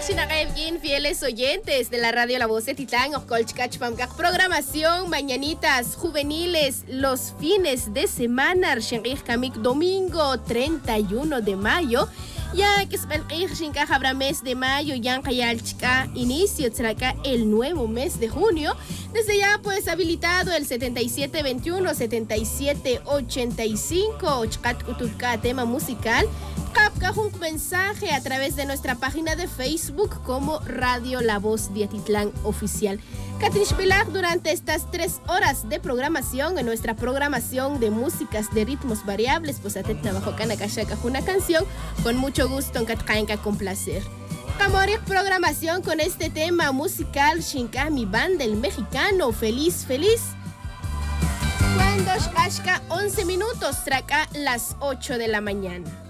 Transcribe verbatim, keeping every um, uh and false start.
Bien, fieles oyentes de la radio La Voz de Titlán, programación, mañanitas juveniles, los fines de semana, domingo treinta y uno de mayo, ya que habrá mes de mayo, ya inicio el nuevo mes de junio. Desde ya pues habilitado el setenta y siete veintiuno, setenta y siete ochenta y cinco, tema musical. Capca un mensaje a través de nuestra página de Facebook como Radio La Voz de Atitlán Oficial. Catrish Pilar, durante estas tres horas de programación, en nuestra programación de músicas de ritmos variables, pues a trabajo canacachaka una canción con mucho gusto en Catcaenca con placer. Camorik programación con este tema musical Shinka, mi banda el mexicano, feliz, feliz. Cuando Ashka once minutos, traca las ocho de la mañana.